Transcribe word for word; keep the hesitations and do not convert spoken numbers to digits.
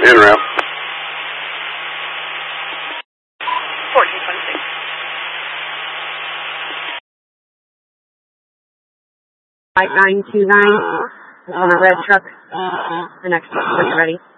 En route. fourteen twenty-six. White nine two nine on a red truck. The next truck when you're ready.